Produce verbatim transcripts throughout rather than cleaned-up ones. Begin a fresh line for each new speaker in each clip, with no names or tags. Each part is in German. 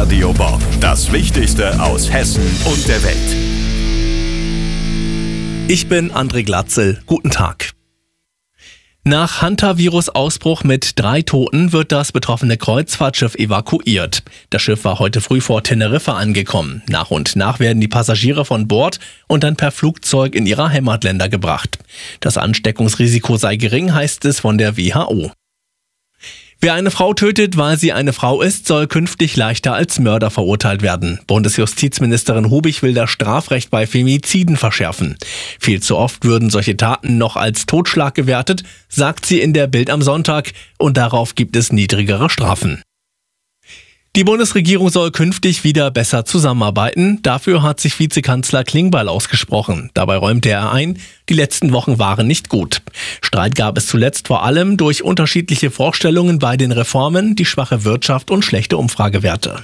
Radio Bob. Das Wichtigste aus Hessen und der Welt.
Ich bin André Glatzel. Guten Tag. Nach Hantavirus-Ausbruch mit drei Toten wird das betroffene Kreuzfahrtschiff evakuiert. Das Schiff war heute früh vor Teneriffa angekommen. Nach und nach werden die Passagiere von Bord und dann per Flugzeug in ihre Heimatländer gebracht. Das Ansteckungsrisiko sei gering, heißt es von der W H O. Wer eine Frau tötet, weil sie eine Frau ist, soll künftig leichter als Mörder verurteilt werden. Bundesjustizministerin Hubig will das Strafrecht bei Femiziden verschärfen. Viel zu oft würden solche Taten noch als Totschlag gewertet, sagt sie in der Bild am Sonntag, und darauf gibt es niedrigere Strafen. Die Bundesregierung soll künftig wieder besser zusammenarbeiten. Dafür hat sich Vizekanzler Klingbeil ausgesprochen. Dabei räumte er ein, die letzten Wochen waren nicht gut. Streit gab es zuletzt vor allem durch unterschiedliche Vorstellungen bei den Reformen, die schwache Wirtschaft und schlechte Umfragewerte.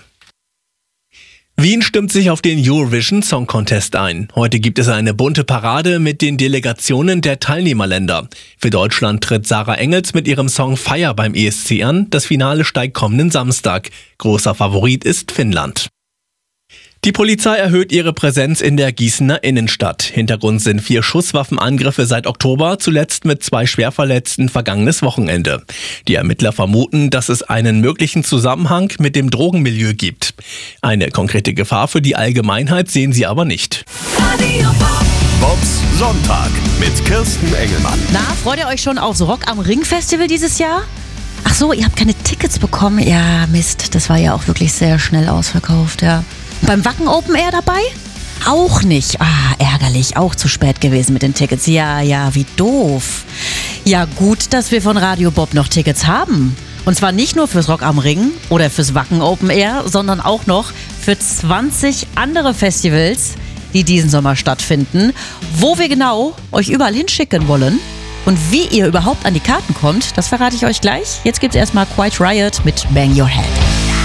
Wien stimmt sich auf den Eurovision Song Contest ein. Heute gibt es eine bunte Parade mit den Delegationen der Teilnehmerländer. Für Deutschland tritt Sarah Engels mit ihrem Song Fire beim E S C an. Das Finale steigt kommenden Samstag. Großer Favorit ist Finnland. Die Polizei erhöht ihre Präsenz in der Gießener Innenstadt. Hintergrund sind vier Schusswaffenangriffe seit Oktober, zuletzt mit zwei Schwerverletzten vergangenes Wochenende. Die Ermittler vermuten, dass es einen möglichen Zusammenhang mit dem Drogenmilieu gibt. Eine konkrete Gefahr für die Allgemeinheit sehen sie aber nicht.
Bobs Sonntag mit Kirsten Engelmann.
Na, freut ihr euch schon aufs Rock am Ring Festival dieses Jahr? Ach so, ihr habt keine Tickets bekommen? Ja, Mist, das war ja auch wirklich sehr schnell ausverkauft, ja. Beim Wacken Open Air dabei? Auch nicht. Ah, ärgerlich. Auch zu spät gewesen mit den Tickets. Ja, ja, wie doof. Ja, gut, dass wir von Radio Bob noch Tickets haben. Und zwar nicht nur fürs Rock am Ring oder fürs Wacken Open Air, sondern auch noch für zwanzig andere Festivals, die diesen Sommer stattfinden. Wo wir genau euch überall hinschicken wollen und wie ihr überhaupt an die Karten kommt, das verrate ich euch gleich. Jetzt gibt's erstmal Quiet Riot mit Bang Your Head.